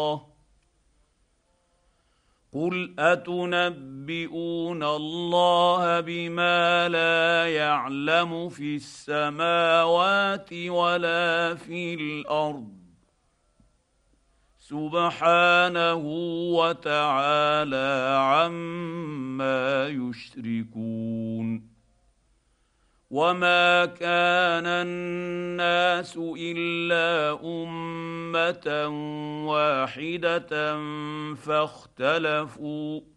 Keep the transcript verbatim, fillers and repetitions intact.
قل اتنبئون الله بما لا يعلم في السماوات ولا في الارض سبحانه وتعالى عما يشركون. وما كان الناس الا امه واحده فاختلفوا